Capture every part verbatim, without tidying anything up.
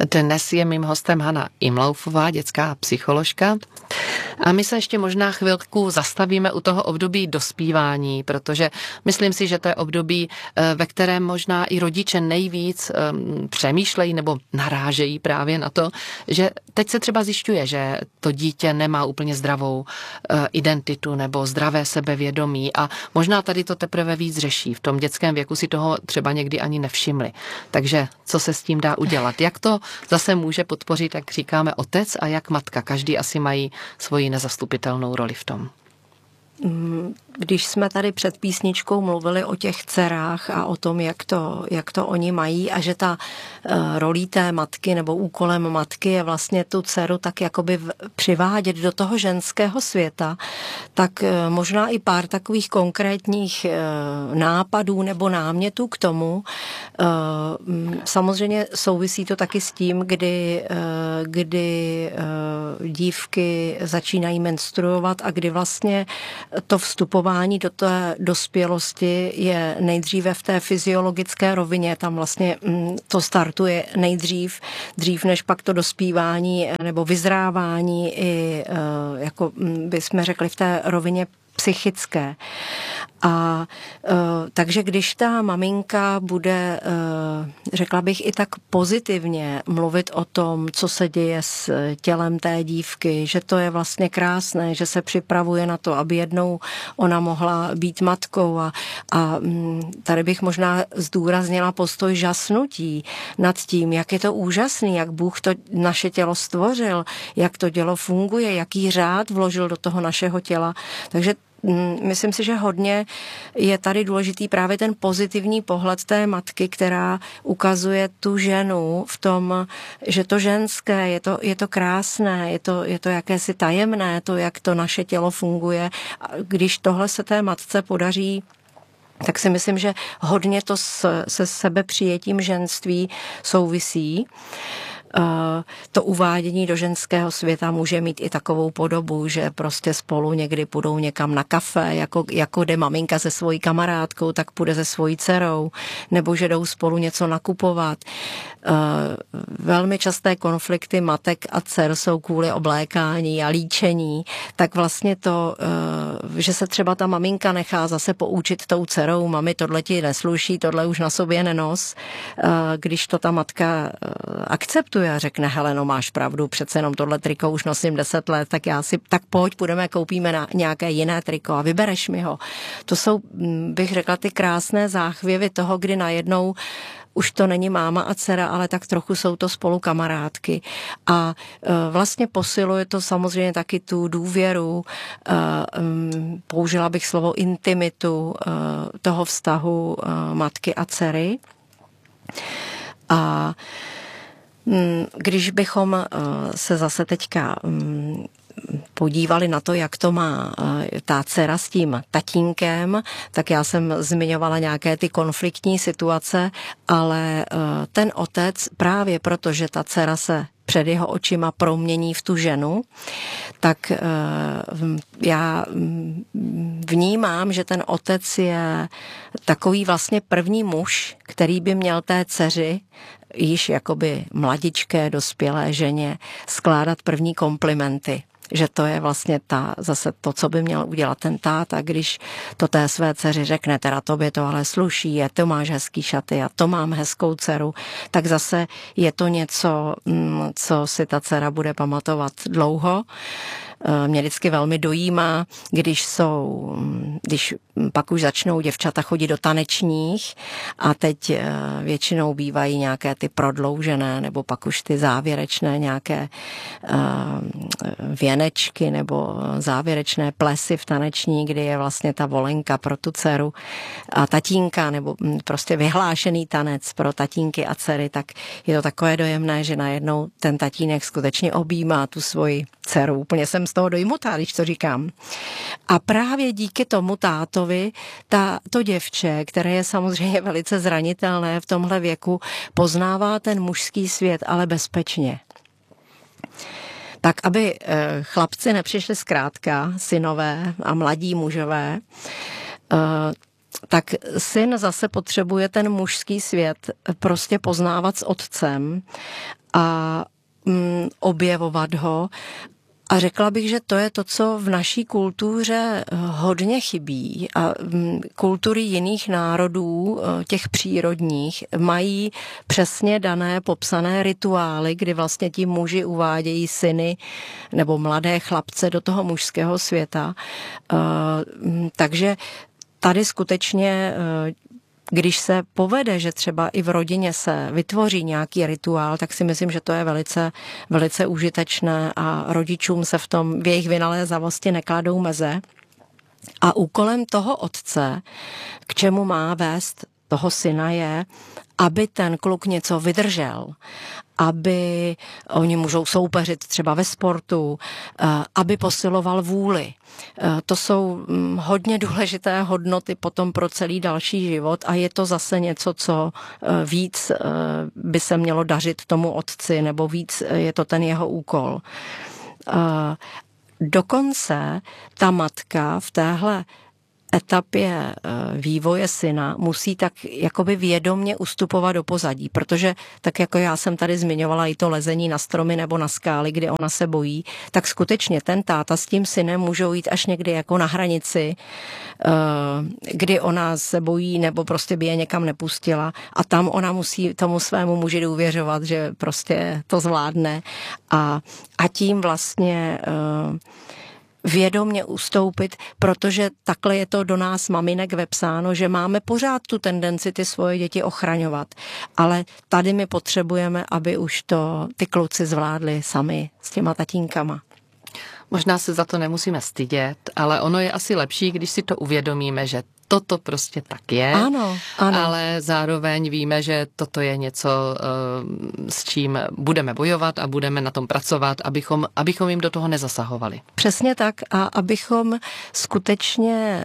Dnes je mým hostem Hana Imlaufová, dětská psycholožka. A my se ještě možná chvilku zastavíme u toho období dospívání, protože myslím si, že to je období, ve kterém možná i rodiče nejvíc přemýšlejí nebo narážejí právě na to, že teď se třeba zjišťuje, že to dítě nemá úplně zdravou identitu nebo zdravé sebevědomí a možná tady to teprve víc řeší. V tom dětském věku si toho třeba někdy ani nevšimli. Takže co se s tím dá udělat? Jak to zase může podpořit, jak říkáme, otec a jak matka? Každý asi mají svoji nezastupitelnou roli v tom. Když jsme tady před písničkou mluvili o těch dcerách a o tom, jak to, jak to oni mají a že ta uh, rolí té matky nebo úkolem matky je vlastně tu dceru tak jakoby v, přivádět do toho ženského světa, tak uh, možná i pár takových konkrétních uh, nápadů nebo námětů k tomu. Uh, samozřejmě souvisí to taky s tím, kdy, uh, kdy uh, dívky začínají menstruovat a kdy vlastně to vstupování do té dospělosti je nejdříve v té fyziologické rovině, tam vlastně to startuje nejdřív, dřív než pak to dospívání nebo vyzrávání i, jako bychom řekli, v té rovině psychické. A e, takže když ta maminka bude, e, řekla bych, i tak pozitivně mluvit o tom, co se děje s tělem té dívky, že to je vlastně krásné, že se připravuje na to, aby jednou ona mohla být matkou a, a tady bych možná zdůraznila postoj žasnutí nad tím, jak je to úžasný, jak Bůh to naše tělo stvořil, jak to tělo funguje, jaký řád vložil do toho našeho těla. Takže myslím si, že hodně je tady důležitý právě ten pozitivní pohled té matky, která ukazuje tu ženu v tom, že to ženské, je to, je to krásné, je to, je to jakési tajemné, to, jak to naše tělo funguje. A když tohle se té matce podaří, tak si myslím, že hodně to se sebepřijetím ženství souvisí. To uvádění do ženského světa může mít i takovou podobu, že prostě spolu někdy půjdou někam na kafe, jako, jako jde maminka se svojí kamarádkou, tak půjde se svojí dcerou, nebo že jdou spolu něco nakupovat. Velmi časté konflikty matek a dcer jsou kvůli oblékání a líčení, tak vlastně to, že se třeba ta maminka nechá zase poučit tou dcerou, mami, tohle ti nesluší, tohle už na sobě nenos, když to ta matka akceptuje a řekne, hele, no máš pravdu, přece jenom tohle triko už nosím deset let, tak já si, tak pojď, půjdeme, koupíme na nějaké jiné triko a vybereš mi ho. To jsou, bych řekla, ty krásné záchvěvy toho, kdy najednou už to není máma a dcera, ale tak trochu jsou to spolu kamarádky. A e, vlastně posiluje to samozřejmě taky tu důvěru, e, m, použila bych slovo intimitu e, toho vztahu e, matky a dcery. A když bychom se zase teďka podívali na to, jak to má ta dcera s tím tatínkem, tak já jsem zmiňovala nějaké ty konfliktní situace, ale ten otec právě proto, že ta dcera se před jeho očima promění v tu ženu, tak já vnímám, že ten otec je takový vlastně první muž, který by měl té dceři již jakoby mladičké, dospělé ženě skládat první komplimenty. Že to je vlastně ta, zase to, co by měl udělat ten táta, když to té své dceři řekne, teda tobě to ale sluší, a to máš hezký šaty a to mám hezkou dceru, tak zase je to něco, co si ta dcera bude pamatovat dlouho. Mě vždycky velmi dojímá, když jsou, když pak už začnou děvčata chodit do tanečních a teď většinou bývají nějaké ty prodloužené nebo pak už ty závěrečné nějaké věnečky nebo závěrečné plesy v taneční, kdy je vlastně ta volenka pro tu dceru a tatínka nebo prostě vyhlášený tanec pro tatínky a dcery, tak je to takové dojemné, že najednou ten tatínek skutečně objímá tu svoji dceru. Úplně jsem z toho dojmutá, když to říkám. A právě díky tomu tátovi ta, to děvče, které je samozřejmě velice zranitelné v tomhle věku, poznává ten mužský svět, ale bezpečně. Tak, aby chlapci nepřišli zkrátka, synové a mladí mužové, tak syn zase potřebuje ten mužský svět prostě poznávat s otcem a mm, objevovat ho. A řekla bych, že to je to, co v naší kultuře hodně chybí. A kultury jiných národů, těch přírodních, mají přesně dané popsané rituály, kdy vlastně ti muži uvádějí syny nebo mladé chlapce do toho mužského světa. Takže tady skutečně, když se povede, že třeba i v rodině se vytvoří nějaký rituál, tak si myslím, že to je velice, velice užitečné a rodičům se v tom v jejich vynalézavosti nekladou meze. A úkolem toho otce, k čemu má vést toho syna, je, aby ten kluk něco vydržel, aby oni můžou soupeřit třeba ve sportu, aby posiloval vůli. To jsou hodně důležité hodnoty potom pro celý další život a je to zase něco, co víc by se mělo dařit tomu otci, nebo víc je to ten jeho úkol. Dokonce ta matka v téhle etapě vývoje syna musí tak jakoby vědomně ustupovat do pozadí, protože tak jako já jsem tady zmiňovala i to lezení na stromy nebo na skály, kdy ona se bojí, tak skutečně ten táta s tím synem můžou jít až někdy jako na hranici, kdy ona se bojí nebo prostě by je někam nepustila a tam ona musí tomu svému muži důvěřovat, že prostě to zvládne a, a tím vlastně vědomně ustoupit, protože takhle je to do nás maminek vepsáno, že máme pořád tu tendenci ty svoje děti ochraňovat. Ale tady my potřebujeme, aby už to ty kluci zvládli sami s těma tatínkama. Možná se za to nemusíme stydět, ale ono je asi lepší, když si to uvědomíme, že toto prostě tak je, ano, ano. Ale zároveň víme, že toto je něco, s čím budeme bojovat a budeme na tom pracovat, abychom, abychom jim do toho nezasahovali. Přesně tak a abychom skutečně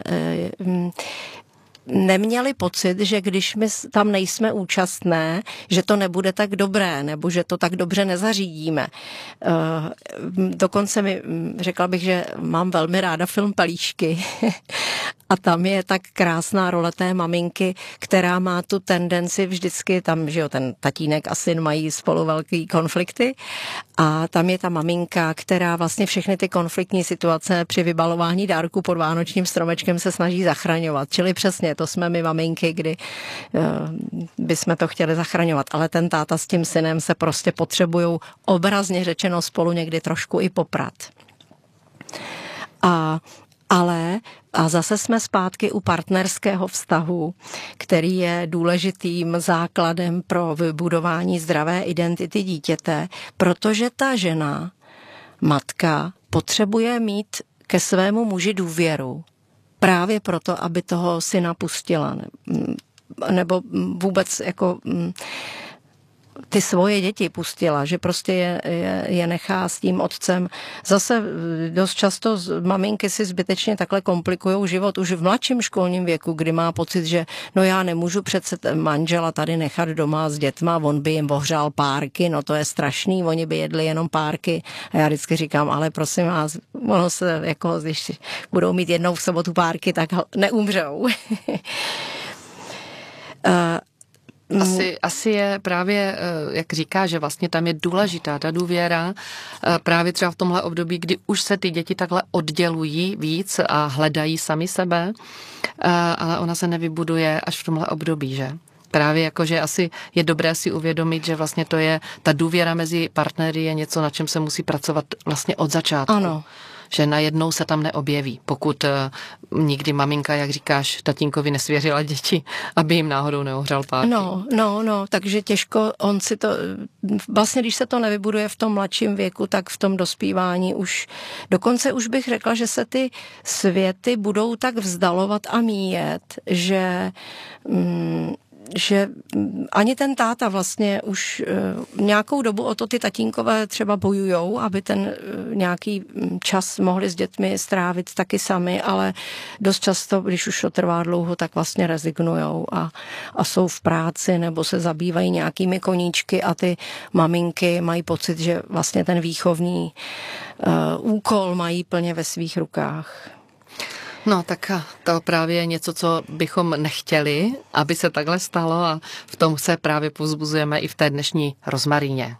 neměli pocit, že když my tam nejsme účastné, že to nebude tak dobré, nebo že to tak dobře nezařídíme. Dokonce mi řekla bych, že mám velmi ráda film Pelíšky a tam je tak krásná role té maminky, která má tu tendenci vždycky, tam, že jo, ten tatínek a syn mají spolu velký konflikty a tam je ta maminka, která vlastně všechny ty konfliktní situace při vybalování dárku pod vánočním stromečkem se snaží zachraňovat. Čili přesně, to jsme my maminky, kdy uh, bychom to chtěli zachraňovat, ale ten táta s tím synem se prostě potřebují obrazně řečeno spolu někdy trošku i poprat. A Ale, a zase jsme zpátky u partnerského vztahu, který je důležitým základem pro vybudování zdravé identity dítěte, protože ta žena, matka, potřebuje mít ke svému muži důvěru. Právě proto, aby toho syna pustila. Nebo vůbec jako ty svoje děti pustila, že prostě je, je, je nechá s tím otcem. Zase dost často maminky si zbytečně takhle komplikujou život už v mladším školním věku, kdy má pocit, že no já nemůžu přece manžela tady nechat doma s dětma, on by jim ohřál párky, no to je strašný, oni by jedli jenom párky. A já vždycky říkám, ale prosím vás, ono se jako, když budou mít jednou v sobotu párky, tak neumřou. uh, Asi, asi je právě, jak říká, že vlastně tam je důležitá ta důvěra právě třeba v tomhle období, kdy už se ty děti takhle oddělují víc a hledají sami sebe, ale ona se nevybuduje až v tomhle období, že? Právě jakože asi je dobré si uvědomit, že vlastně to je, ta důvěra mezi partnery je něco, na čem se musí pracovat vlastně od začátku. Ano. Že najednou se tam neobjeví, pokud uh, nikdy maminka, jak říkáš, tatínkovi nesvěřila děti, aby jim náhodou neohřál párky. No, no, no, takže těžko on si to, vlastně když se to nevybuduje v tom mladším věku, tak v tom dospívání už, dokonce už bych řekla, že se ty světy budou tak vzdalovat a míjet, že mm, že ani ten táta vlastně už nějakou dobu o to ty tatínkové třeba bojujou, aby ten nějaký čas mohli s dětmi strávit taky sami, ale dost často, když už to trvá dlouho, tak vlastně rezignujou a, a jsou v práci nebo se zabývají nějakými koníčky a ty maminky mají pocit, že vlastně ten výchovný uh, úkol mají plně ve svých rukách. No tak to právě je něco, co bychom nechtěli, aby se takhle stalo a v tom se právě povzbuzujeme i v té dnešní rozmaríně.